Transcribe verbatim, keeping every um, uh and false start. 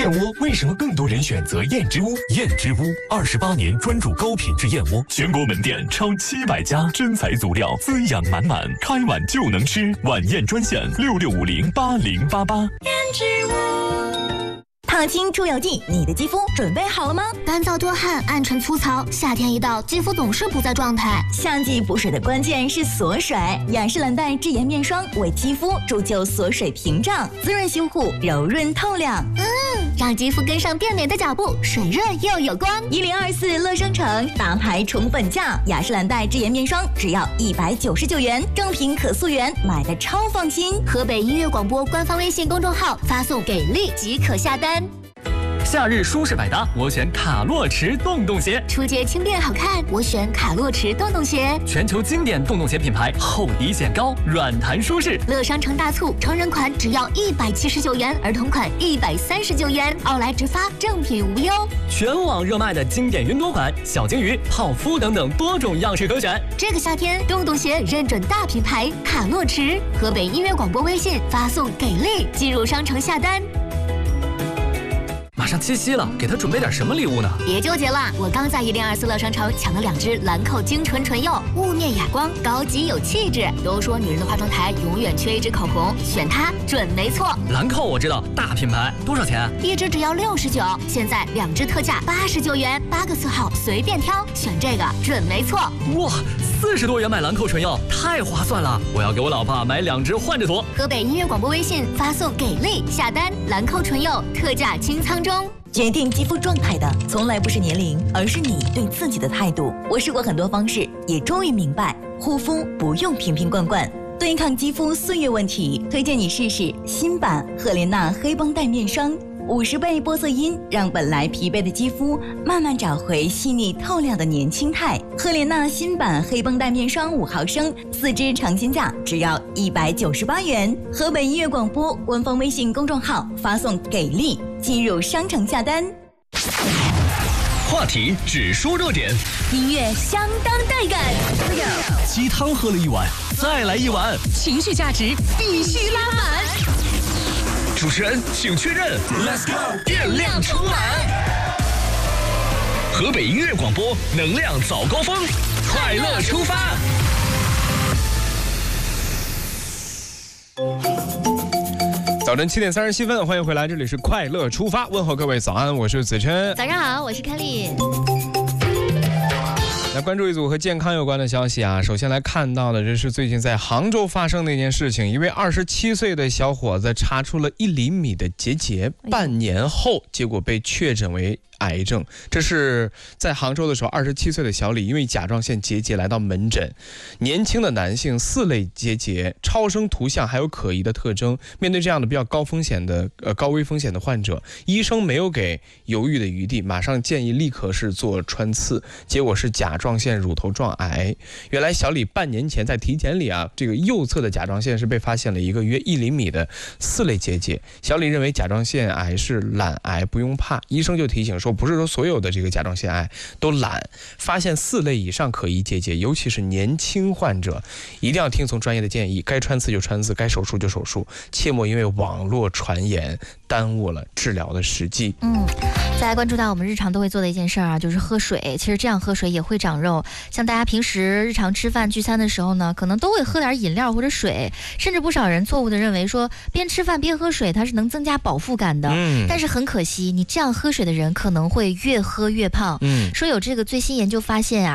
燕窝为什么更多人选择燕之屋？燕之屋二十八年专注高品质燕窝，全国门店超七百家，真材足料，滋养满满，开碗就能吃。晚宴专线六六五零八零八八。 燕之屋。 烫青出油剂，你的肌肤准备好了吗？ 干燥多汗、暗沉粗糙，夏天一到，肌肤总是不在状态。 夏季补水的关键是锁水，雅诗兰黛智妍面霜为肌肤铸就锁水屏障，滋润修护，柔润透亮。 嗯，让肌肤跟上变美的脚步，水润又有光。 一零二四乐商城大牌宠粉价，雅诗兰黛智妍面霜只要一百九十九元，正品可溯源，买的超放心。 河北音乐广播官方微信公众号发送给力即可下单。 夏日舒适百搭，我选卡洛驰洞洞鞋。 出街轻便好看，我选卡洛驰洞洞鞋。 全球经典洞洞鞋品牌，厚底显高，软弹舒适。 乐商城大促，成人款只要一百七十九元，儿童款一百三十九元，奥莱直发，正品无忧。 全网热卖的经典云朵款、小金鱼、泡芙等等多种样式可选。 这个夏天，洞洞鞋认准大品牌卡洛驰。河北音乐广播微信发送给力，进入商城下单。 马上七夕了，给他准备点什么礼物呢？ 别纠结了，我刚在一零二四乐商城抢了两支兰蔻精纯唇釉，雾面哑光，高级有气质。都说女人的化妆台永远缺一支口红，选它准没错。 兰蔻我知道，大品牌，多少钱？ 一支只要六十九，现在两支特价八十九元，八个色号随便挑，选这个准没错。 哇，四十多元买兰蔻唇釉，太划算了！我要给我老婆买两支换着涂。 河北音乐广播微信发送给力下单，兰蔻唇釉特价清仓中。 决定肌肤状态的从来不是年龄，而是你对自己的态度。我试过很多方式，也终于明白，护肤不用瓶瓶罐罐。对抗肌肤岁月问题，推荐你试试新版赫莲娜黑绷带面霜。五十倍玻色因让本来疲惫的肌肤慢慢找回细腻透亮的年轻态。赫莲娜新版黑绷带面霜五毫升，四支尝鲜价只要一百九十八元。河北音乐广播官方微信公众号发送给力，进入商城下单。 话题只说热点， 音乐相当带感。 鸡汤喝了一碗，再来一碗， 情绪价值必须拉满。 主持人请确认 ，Let's go， 电量充满。河北音乐广播能量早高峰，快乐出发。 早晨七点三十七分，欢迎回来，这里是快乐出发，问候各位早安，我是子琛。 早上好，我是凯丽。 来关注一组和健康有关的消息啊！首先来看到的，这是最近在杭州发生的一件事情，一位二十七岁的小伙子查出了一厘米的结节，半年后结果被确诊为癌症。这是在杭州的时候，二十七岁的小李因为甲状腺结节来到门诊。年轻的男性，四类结节，超声图像还有可疑的特征。面对这样的比较高风险的呃高危风险的患者，医生没有给犹豫的余地，马上建议立刻是做穿刺，结果是甲状腺乳头状癌。原来小李半年前在体检里啊，这个右侧的甲状腺是被发现了一个约一厘米的四类结节。小李认为甲状腺癌是懒癌，不用怕。医生就提醒说，不是说所有的这个甲状腺癌都懒，发现四类以上可疑结节，尤其是年轻患者，一定要听从专业的建议，该穿刺就穿刺，该手术就手术，切莫因为网络传言耽误了治疗的时机。 嗯，再来关注到我们日常都会做的一件事啊，就是喝水。其实这样喝水也会长肉。像大家平时日常吃饭聚餐的时候呢，可能都会喝点饮料或者水，甚至不少人错误的认为说边吃饭边喝水它是能增加饱腹感的。嗯，但是很可惜，你这样喝水的人可能会越喝越胖。嗯，说有这个最新研究发现啊，